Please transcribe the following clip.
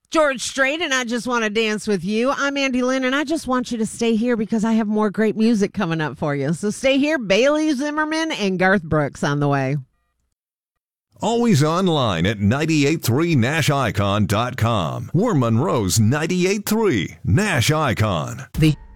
George Strait, and I Just Want to Dance with You. I'm Andy Lynn, and I just want you to stay here because I have more great music coming up for you. So stay here. Bailey Zimmerman and Garth Brooks on the way. Always online at 983nashicon.com. We're Monroe's 98.3 Nash Icon. The